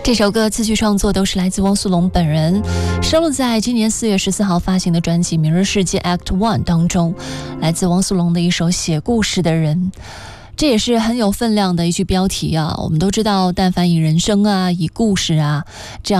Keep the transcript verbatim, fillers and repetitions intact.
这首歌词曲创作都是来自汪苏泷本人，收录在今年四月十四号发行的专辑《明日世界 Act One》当中，来自汪苏泷的一首写故事的人。这也是很有分量的一句标题啊！我们都知道，但凡以人生啊、以故事啊这样